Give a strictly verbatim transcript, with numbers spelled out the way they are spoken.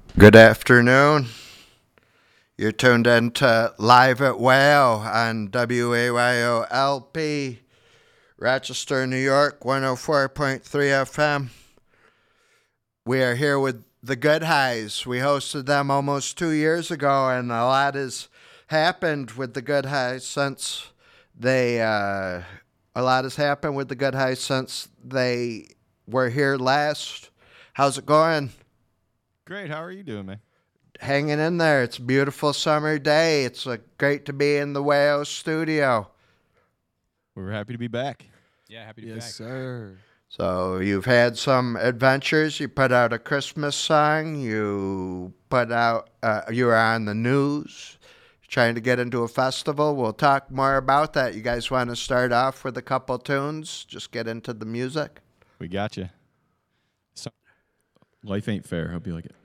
Good afternoon. You're tuned in to Live at Whale on W A Y O L P, Rochester, New York, one oh four point three F M. We are here with the Good Highs. We hosted them almost two years ago, and a lot has happened with the Good Highs since they, uh, a lot has happened with the Good Highs since they were here last. How's it going? Great. How are you doing, man? Hanging in there. It's a beautiful summer day. It's uh, great to be in the Whale studio. We're happy to be back. Yeah, happy to yes, be back. sir. So you've had some adventures. You put out a Christmas song. You put out. Uh, you were on the news, trying to get into a festival. We'll talk more about that. You guys want to start off with a couple tunes? Just get into the music. We got you. So, life ain't fair. Hope you like it.